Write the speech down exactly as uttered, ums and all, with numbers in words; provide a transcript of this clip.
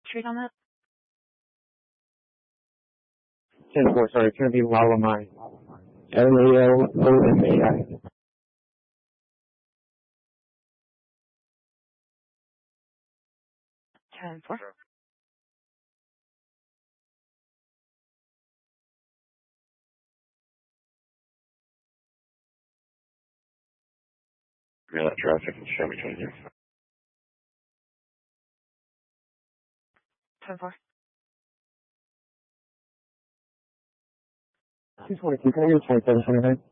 street on that? ten four, sorry, it's going to be Lalamai. L A L O M A I. ten four. Yeah, that traffic and show me here. ten four. two twenty-two, can I get twenty-seven twenty-nine?